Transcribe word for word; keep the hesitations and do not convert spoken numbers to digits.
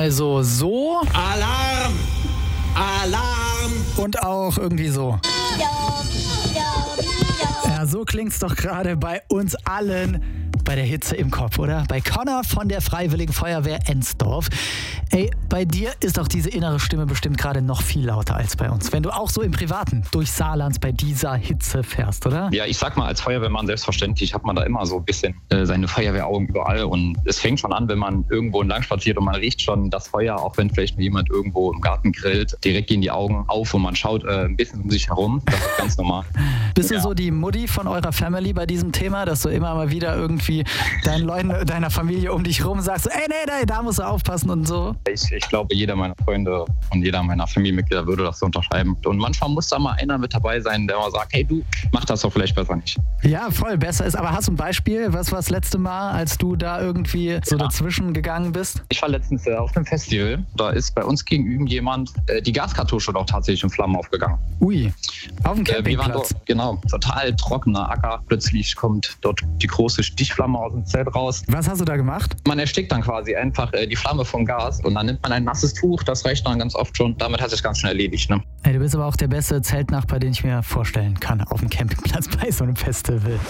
Also so. Alarm! Alarm! Und auch irgendwie so. Ja, so klingt's doch gerade bei uns allen bei der Hitze im Kopf, oder? Bei Connor von der Freiwilligen Feuerwehr Ensdorf. Ey, bei dir ist doch diese innere Stimme bestimmt gerade noch viel lauter als bei uns, wenn du auch so im Privaten durch Saarland bei dieser Hitze fährst, oder? Ja, ich sag mal, als Feuerwehrmann selbstverständlich hat man da immer so ein bisschen äh, seine Feuerwehraugen überall und es fängt schon an, wenn man irgendwo entlang spaziert und man riecht schon das Feuer, auch wenn vielleicht jemand irgendwo im Garten grillt, direkt gehen die Augen auf und man schaut äh, ein bisschen um sich herum. Das ist ganz normal. Bist ja. du so die Mutti von eurer Family bei diesem Thema, dass du immer mal wieder irgendwie deinen Leuten, deiner Familie um dich rum sagst, ey, nee, nee, da musst du aufpassen und so? Ich, ich glaube, jeder meiner Freunde und jeder meiner Familienmitglieder würde das so unterschreiben. Und manchmal muss da mal einer mit dabei sein, der mal sagt, hey du, mach das doch vielleicht besser nicht. Ja, voll, besser ist. Aber hast du ein Beispiel? Was war das letzte Mal, als du da irgendwie so ja. dazwischen gegangen bist? Ich war letztens äh, auf einem Festival. Da ist bei uns gegenüber jemand äh, die Gaskartusche doch tatsächlich in Flammen aufgegangen. Ui, auf dem Campingplatz. Äh, wir waren dort, genau, total trockener Acker. Plötzlich kommt dort die große Stichflamme aus dem Zelt raus. Was hast du da gemacht? Man erstickt dann quasi einfach äh, die Flamme vom Gas und dann nimmt man ein nasses Tuch, das reicht dann ganz oft schon. Damit hat es ganz schnell erledigt. Ne? Ey, du bist aber auch der beste Zeltnachbar, den ich mir vorstellen kann auf dem Campingplatz bei so einem Festival.